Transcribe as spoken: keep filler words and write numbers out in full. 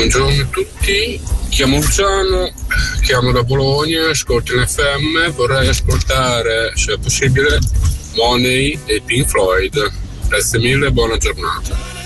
Buongiorno a tutti, chiamo Luciano, chiamo da Bologna, ascolto in F M, vorrei ascoltare, se è possibile, Money e Pink Floyd. Grazie mille e buona giornata.